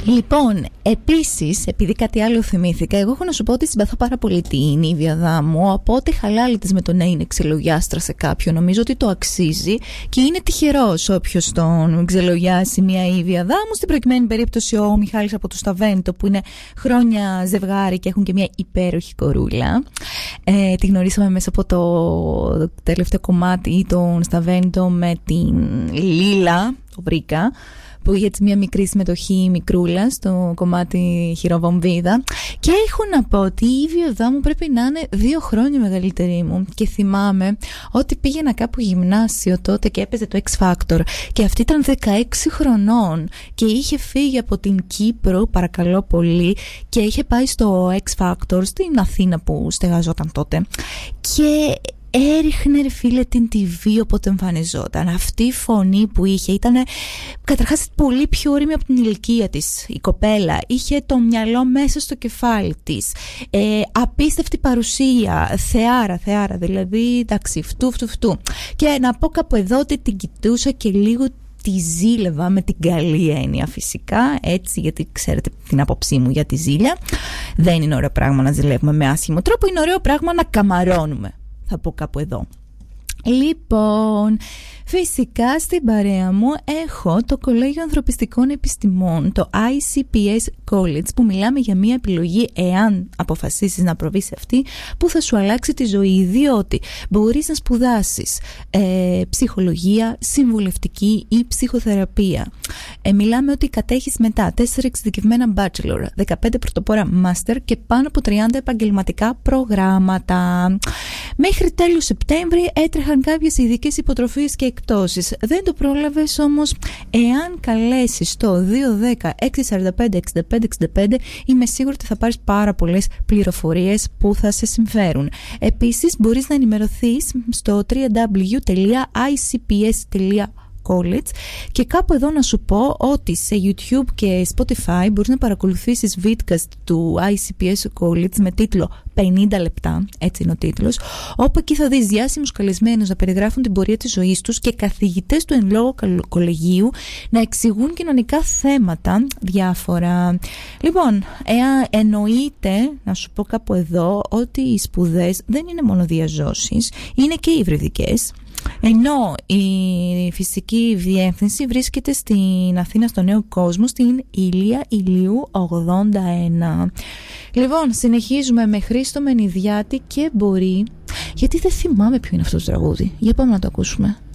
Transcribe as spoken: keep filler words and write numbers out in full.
Λοιπόν, επίσης, επειδή κάτι άλλο θυμήθηκα, εγώ έχω να σου πω ότι συμπαθώ πάρα πολύ την Ήβη Αδάμου, οπότε χαλάλη της με το να είναι ξελογιάστρα σε κάποιον. Νομίζω ότι το αξίζει και είναι τυχερός όποιος τον ξελογιάσει μια Ήβη Αδάμου. Στην προκειμένη περίπτωση ο Μιχάλης από το Σταβέντο, που είναι χρόνια ζευγάρι και έχουν και μια υπέροχη κορούλα. Ε, τη γνωρίσαμε μέσα από το τελευταίο κομμάτι των Σταβέντο με την Λίλα, το βρήκα, που είχε έτσι μια μικρή συμμετοχή μικρούλα στο κομμάτι Χειροβομβίδα. Και έχω να πω ότι η Ήβη Αδάμου πρέπει να είναι δύο χρόνια μεγαλύτερη μου. Και θυμάμαι ότι πήγαινα κάπου γυμνάσιο τότε και έπαιζε το X Factor. Και αυτή ήταν δεκαέξι χρονών και είχε φύγει από την Κύπρο, παρακαλώ πολύ, και είχε πάει στο X Factor στην Αθήνα που στεγαζόταν τότε. Και έριχνε, ρε φίλε, την τι βι όποτε εμφανιζόταν. Αυτή η φωνή που είχε ήταν καταρχάς πολύ πιο όριμη από την ηλικία της η κοπέλα. Είχε το μυαλό μέσα στο κεφάλι της, ε, απίστευτη παρουσία, θεάρα, θεάρα, δηλαδή εντάξει, φτού, φτού, φτού. Και να πω κάπου εδώ ότι την κοιτούσα και λίγο τη ζήλευα, με την καλή έννοια φυσικά, έτσι, γιατί ξέρετε την άποψή μου για τη ζήλια. Δεν είναι ωραίο πράγμα να ζηλεύουμε με άσχημο τρόπο, είναι ωραίο πράγμα να καμαρώνουμε, θα πω κάπου εδώ. Λοιπόν, φυσικά στην παρέα μου έχω το Κολέγιο Ανθρωπιστικών Επιστημών, το άι σι πι ες College, που μιλάμε για μια επιλογή, εάν αποφασίσεις να προβείς σε αυτή, που θα σου αλλάξει τη ζωή, διότι μπορείς να σπουδάσεις ε, ψυχολογία, συμβουλευτική ή ψυχοθεραπεία. Ε, μιλάμε ότι κατέχεις μετά τέσσερα εξειδικευμένα bachelor, δεκαπέντε πρωτοπόρα master και πάνω από τριάντα επαγγελματικά προγράμματα. Μέχρι τέλος Σεπτέμβρη έτρεχαν κάποιες ειδικές υποτροφίες και εκπτώσεις. Δεν το πρόλαβες όμως? Εάν καλέσεις το δύο δέκα έξι σαράντα πέντε εξήντα πέντε εξήντα πέντε, είμαι σίγουρη ότι θα πάρεις πάρα πολλές πληροφορίες που θα σε συμφέρουν. Επίσης μπορείς να ενημερωθείς στο double-u double-u double-u τελεία άι σι πι ες τελεία college, και κάπου εδώ να σου πω ότι σε YouTube και Spotify μπορείς να παρακολουθήσεις vidcast του άι σι πι ες College με τίτλο πενήντα λεπτά, έτσι είναι ο τίτλος, όπου εκεί θα δεις διάσημους καλεσμένους να περιγράφουν την πορεία της ζωής τους και καθηγητές του εν λόγω κολεγίου να εξηγούν κοινωνικά θέματα διάφορα. Λοιπόν, εάν εννοείται, να σου πω κάπου εδώ, ότι οι σπουδές δεν είναι μόνο διαζώσεις, είναι και υβριδικές. Ενώ η φυσική διεύθυνση βρίσκεται στην Αθήνα, στο Νέο Κόσμο, στην Ηλία Ηλίου ογδόντα ένα. Λοιπόν, συνεχίζουμε με Χρήστο Μενιδιάτη και Μπορεί. Γιατί δεν θυμάμαι ποιο είναι αυτό το τραγούδι. Για πάμε να το ακούσουμε.